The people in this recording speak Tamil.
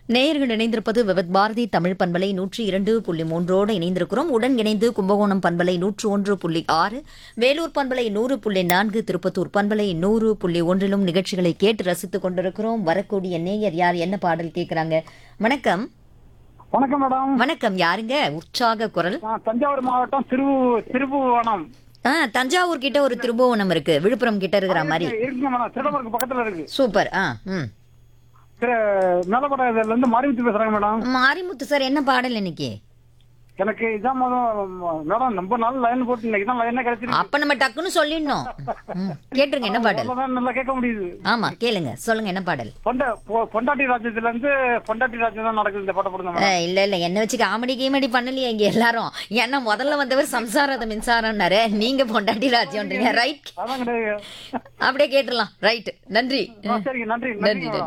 நேயர்கள் இணைந்திருப்பது விவத் பாரதி தமிழ் பண்பலை 102.3 இணைந்திருக்கிறோம். உடன் இணைந்து கும்பகோணம் பண்பலை 101.6, வேலூர் பண்பலை 100.4, திருப்பத்தூர் பண்பலை 100.1 நிகழ்ச்சிகளை கேட்டு ரசித்துக் கொண்டிருக்கிறோம். வரக்கூடிய நேயர் யார், என்ன பாடல் கேட்கிறாங்க? வணக்கம். வணக்கம் மேடம். வணக்கம். யாருங்க? உற்சாக குரல். நான் தஞ்சாவூர் மாவட்டம் திருபுவனம் தஞ்சாவூர் கிட்ட ஒரு திருபுவனம் இருக்கு, விழுப்புரம் கிட்ட இருக்கிற மாதிரி. இருக்குங்க மேடம். திருடமருக்கு பக்கத்துல இருக்கு. சூப்பர். மேலப்பட இதுல இருந்து மாரிமுத்து பேசுறாங்க மேடம். மாரிமுத்து சார், என்ன பாடல் இன்னைக்கு? எனக்கு இதான் மேடம் ரொம்ப நாள் லைன் போட்டு இன்னைக்கு தான் லைனே கிடைச்சிருக்கு. அப்ப நம்ம டக்குன்னு சொல்லிடணும். கேட்டுருங்க, என்ன பாடல்? அவ்வளவுதான், நல்லா கேட்க முடியுது. ஆமா, கேளுங்க, சொல்லுங்க என்ன பாடல். பொண்டாட்டி ராஜ்யத்துல இருந்து பொண்டாட்டி ராஜ்யம் தான் நடக்குது. இந்த பாட்டை போடுங்க மேடம். இல்ல என்ன வச்சு காமெடி கீமெடி பண்ணலையே இங்க எல்லாரும். ஏன்னா முதல்ல வந்தவர் சம்சாரத மின்சாரம்னாரு, நீங்க பொண்டாட்டி ராஜ்யம்ன்றீங்க. ரைட், அதான் கிடையாது. அப்படியே கேட்டுடலாம். ரைட், நன்றி. சரிங்க, நன்றி நன்றி.